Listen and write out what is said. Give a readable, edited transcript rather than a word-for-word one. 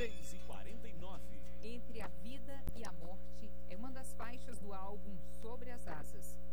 3h49. Entre a Vida e a Morte é uma das faixas do álbum Sobre as Asas.